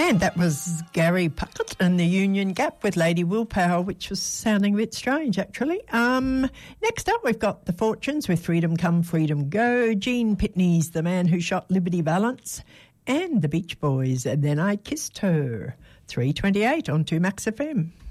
And that was Gary Puckett and the Union Gap with Lady Willpower, which was sounding a bit strange, actually. Next up, we've got The Fortunes with Freedom Come, Freedom Go, Gene Pitney's The Man Who Shot Liberty Valance, and the Beach Boys, And Then I Kissed Her. 3:28 on 2 Max FM.